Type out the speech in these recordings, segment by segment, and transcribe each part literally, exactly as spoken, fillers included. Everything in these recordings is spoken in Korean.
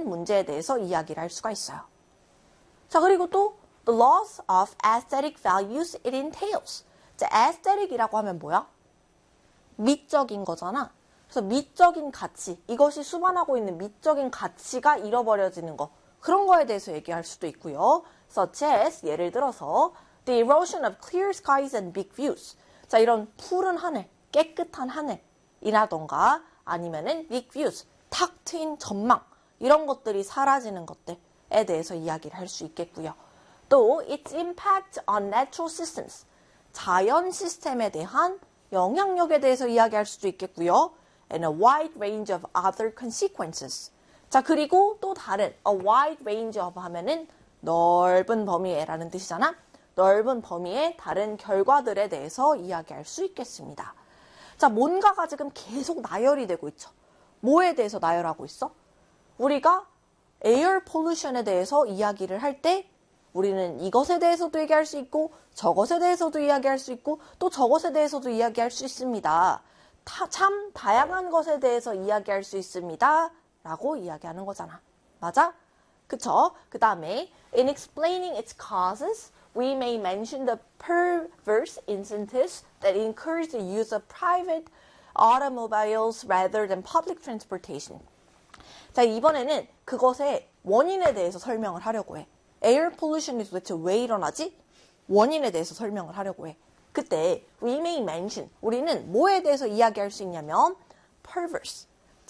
문제에 대해서 이야기를 할 수가 있어요. 자, 그리고 또 the loss of aesthetic values it entails. 자, aesthetic이라고 하면 뭐야? 미적인 거잖아. 그래서 미적인 가치, 이것이 수반하고 있는 미적인 가치가 잃어버려지는 거, 그런 거에 대해서 얘기할 수도 있고요. Such as, 예를 들어서 the erosion of clear skies and big views. 자, 이런 푸른 하늘, 깨끗한 하늘이라던가 아니면은 big views, 탁 트인 전망, 이런 것들이 사라지는 것들에 대해서 이야기를 할 수 있겠고요. 또 its impact on natural systems, 자연 시스템에 대한 영향력에 대해서 이야기할 수도 있겠고요. And a wide range of other consequences. 자, 그리고 또 다른 a wide range of 하면은 넓은 범위에라는 뜻이잖아. 넓은 범위의 다른 결과들에 대해서 이야기할 수 있겠습니다. 자, 뭔가가 지금 계속 나열이 되고 있죠. 뭐에 대해서 나열하고 있어? 우리가 에어 폴루션에 대해서 이야기를 할 때 우리는 이것에 대해서도 얘기할 수 있고 저것에 대해서도 이야기할 수 있고 또 저것에 대해서도 이야기할 수 있습니다. 타, 참 다양한 것에 대해서 이야기할 수 있습니다. 라고 이야기하는 거잖아. 맞아? 그쵸? 그 다음에 in explaining its causes, we may mention the perverse incentives that encourage the use of private automobiles rather than public transportation. 자, 이번에는 그것의 원인에 대해서 설명을 하려고 해. 에어 폴루션이 도대체 왜 일어나지? 원인에 대해서 설명을 하려고 해. 그때 we may mention, 우리는 뭐에 대해서 이야기할 수 있냐면 perverse,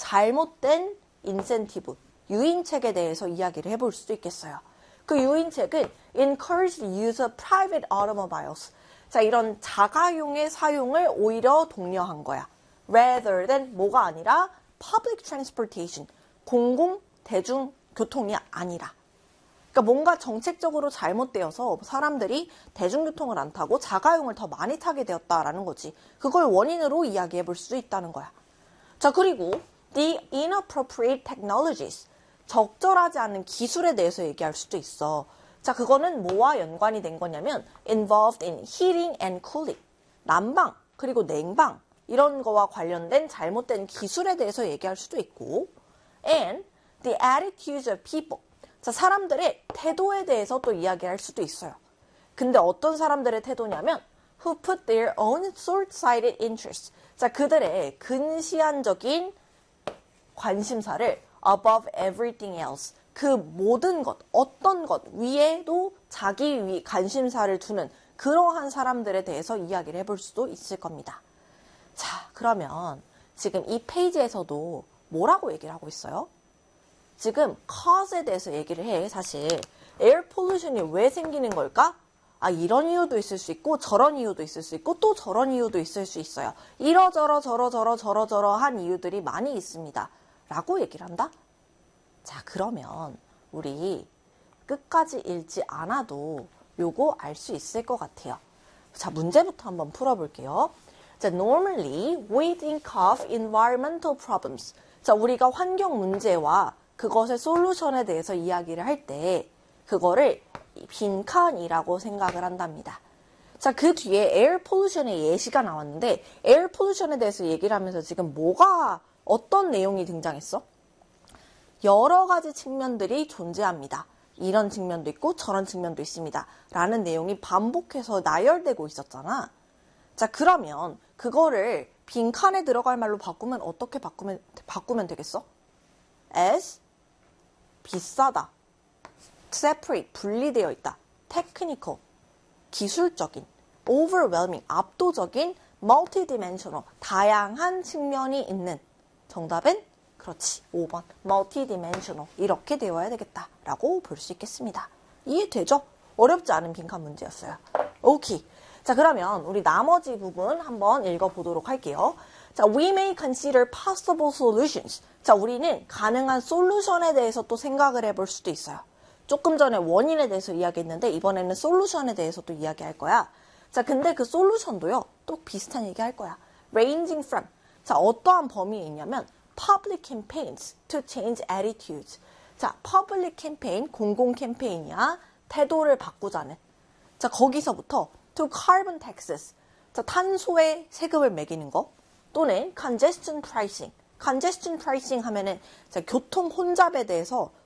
잘못된 인센티브, 유인책에 대해서 이야기를 해볼 수도 있겠어요. 그 유인책은 encourage the use of private automobiles. 자, 이런 자가용의 사용을 오히려 독려한 거야. rather than 뭐가 아니라 public transportation, 공공 대중교통이 아니라. 그러니까 뭔가 정책적으로 잘못되어서 사람들이 대중교통을 안 타고 자가용을 더 많이 타게 되었다라는 거지. 그걸 원인으로 이야기해 볼 수 있다는 거야. 자, 그리고 the inappropriate technologies, 적절하지 않은 기술에 대해서 얘기할 수도 있어. 자, 그거는 뭐와 연관이 된 거냐면 involved in heating and cooling, 난방 그리고 냉방 이런 거와 관련된 잘못된 기술에 대해서 얘기할 수도 있고 and the attitudes of people, 자, 사람들의 태도에 대해서 또 이야기할 수도 있어요. 근데 어떤 사람들의 태도냐면 who put their own short-sighted interests, 자, 그들의 근시안적인 관심사를 above everything else, 그 모든 것, 어떤 것 위에도 자기 위 관심사를 두는 그러한 사람들에 대해서 이야기를 해볼 수도 있을 겁니다. 자, 그러면 지금 이 페이지에서도 뭐라고 얘기를 하고 있어요? 지금 cause에 대해서 얘기를 해. 사실 에어 폴루션이 왜 생기는 걸까? 아, 이런 이유도 있을 수 있고 저런 이유도 있을 수 있고 또 저런 이유도 있을 수 있어요. 이러저러 저러저러 저러저러한 이유들이 많이 있습니다. 라고 얘기를 한다? 자, 그러면 우리 끝까지 읽지 않아도 요거 알 수 있을 것 같아요. 자, 문제부터 한번 풀어볼게요. 자, normally we think of environmental problems. 자, 우리가 환경 문제와 그것의 솔루션에 대해서 이야기를 할 때 그거를 빈칸이라고 생각을 한답니다. 자, 그 뒤에 에어 폴루션의 예시가 나왔는데 에어 폴루션에 대해서 얘기를 하면서 지금 뭐가 어떤 내용이 등장했어? 여러 가지 측면들이 존재합니다. 이런 측면도 있고 저런 측면도 있습니다. 라는 내용이 반복해서 나열되고 있었잖아. 자, 그러면 그거를 빈칸에 들어갈 말로 바꾸면 어떻게 바꾸면, 바꾸면 되겠어? as 비싸다, separate 분리되어 있다, technical 기술적인, overwhelming 압도적인, multidimensional 다양한 측면이 있는. 정답은 그렇지, 오 번 multidimensional 이렇게 되어야 되겠다라고 볼 수 있겠습니다. 이해되죠? 어렵지 않은 빈칸 문제였어요. 오케이. 자, 그러면 우리 나머지 부분 한번 읽어보도록 할게요. 자, we may consider possible solutions. 자, 우리는 가능한 솔루션에 대해서 또 생각을 해볼 수도 있어요. 조금 전에 원인에 대해서 이야기했는데 이번에는 솔루션에 대해서 또 이야기할 거야. 자, 근데 그 솔루션도요, 또 비슷한 얘기 할 거야. ranging from. 자, 어떠한 범위에 있냐면 public campaigns to change attitudes. 자, public campaign, 공공 캠페인이야. 태도를 바꾸자는. 자, 거기서부터 to carbon taxes. 자, 탄소에 세금을 매기는 거. 또는 congestion pricing. congestion pricing 하면은 자, 교통 혼잡에 대해서